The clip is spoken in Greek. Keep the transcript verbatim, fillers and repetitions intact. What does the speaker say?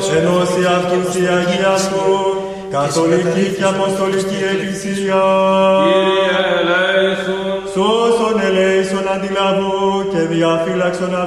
Εσενώσει αυτούς η Αγία Σου, καθολική και αποστολική Εκκλησία. Κύριε ελέησον. Σώσον ελέησον αντιλαβού και διαφύλαξον